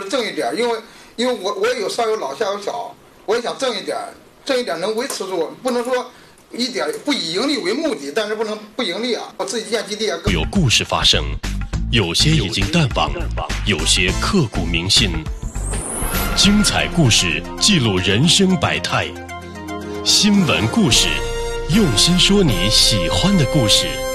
挣一点，因为我也有上有老下有小，我也想挣一点能维持住，不能说一点不以盈利为目的，但是不能不盈利啊！我自己建基地啊。 有故事发生，有些已经淡忘，有些刻骨铭心。精彩故事记录人生百态，新闻故事，用心说你喜欢的故事。